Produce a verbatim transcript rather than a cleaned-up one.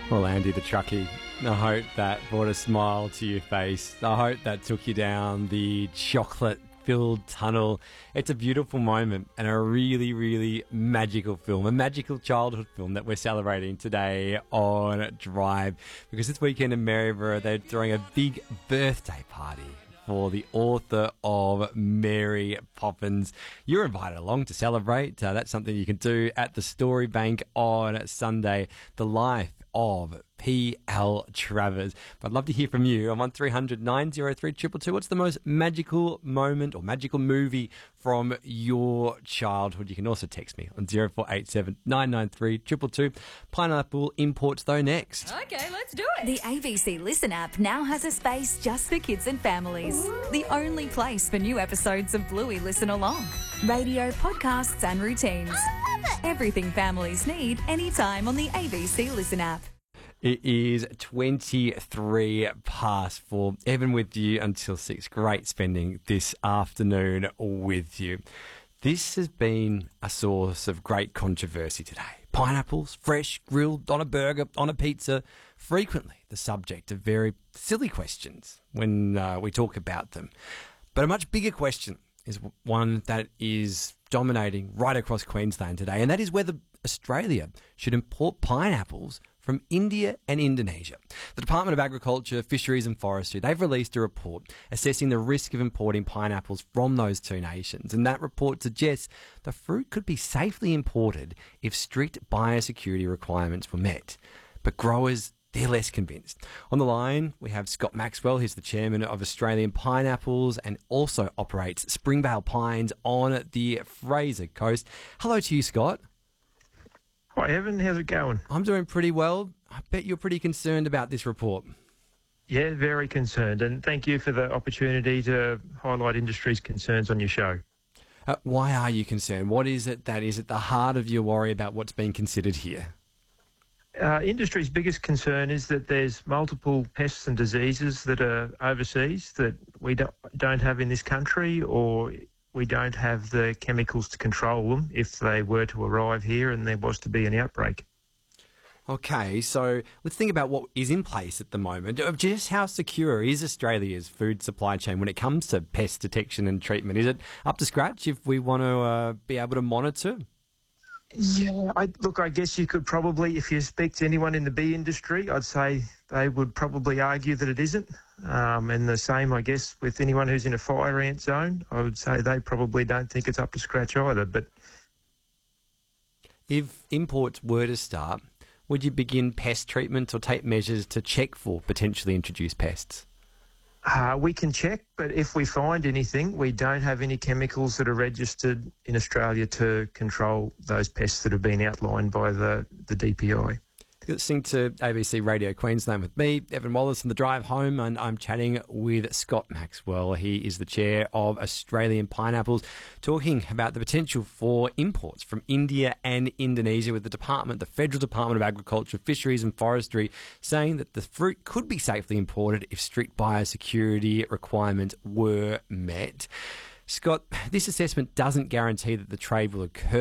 Well, Andy the truckie, I hope that brought a smile to your face. I hope that took you down the chocolate-filled tunnel. It's a beautiful moment and a really, really magical film, a magical childhood film that we're celebrating today on Drive. Because this weekend in Maryborough, they're throwing a big birthday party for the author of Mary Poppins. You're invited along to celebrate. Uh, that's something you can do at the Story Bank on Sunday. The life of P L Travers. But I'd love to hear from you. I'm on three hundred, nine oh three, two two two. What's the most magical moment or magical movie from your childhood? You can also text me on zero four eight seven, nine nine three, two two two. Pineapple Imports, though, next. Okay, let's do it. The A B C Listen app now has a space just for kids and families. The only place for new episodes of Bluey Listen Along. Radio, podcasts and routines. Everything families need anytime on the A B C Listen app. It is twenty-three past four. Evan with you until six. Great spending this afternoon with you. This has been a source of great controversy today. Pineapples, fresh, grilled on a burger, on a pizza, frequently the subject of very silly questions when uh, we talk about them. But a much bigger question is one that is dominating right across Queensland today, and that is whether Australia should import pineapples from India and Indonesia. The Department of Agriculture, Fisheries and Forestry, they've released a report assessing the risk of importing pineapples from those two nations. And that report suggests the fruit could be safely imported if strict biosecurity requirements were met. But growers, they're less convinced. On the line, we have Scott Maxwell. He's the chairman of Australian Pineapples and also operates Springvale Pines on the Fraser Coast. Hello to you, Scott. Hi, Evan. How's it going? I'm doing pretty well. I bet you're pretty concerned about this report. Yeah, very concerned. And thank you for the opportunity to highlight industry's concerns on your show. Uh, why are you concerned? What is it that is at the heart of your worry about what's being considered here? Uh, industry's biggest concern is that there's multiple pests and diseases that are overseas that we don't, don't have in this country, or we don't have the chemicals to control them if they were to arrive here and there was to be an outbreak. Okay, so let's think about what is in place at the moment. Just how secure is Australia's food supply chain when it comes to pest detection and treatment? Is it up to scratch if we want to uh, be able to monitor? Yeah, I, look, I guess you could probably, if you speak to anyone in the bee industry, I'd say they would probably argue that it isn't. Um, and the same, I guess, with anyone who's in a fire ant zone, I would say they probably don't think it's up to scratch either. But if imports were to start, would you begin pest treatment or take measures to check for potentially introduced pests? Uh, we can check, but if we find anything, we don't have any chemicals that are registered in Australia to control those pests that have been outlined by the, the D P I. You're listening to A B C Radio Queensland with me, Evan Wallace, on the drive home, and I'm chatting with Scott Maxwell. He is the chair of Australian Pineapples, talking about the potential for imports from India and Indonesia, with the department, the Federal Department of Agriculture, Fisheries and Forestry, saying that the fruit could be safely imported if strict biosecurity requirements were met. Scott, this assessment doesn't guarantee that the trade will occur.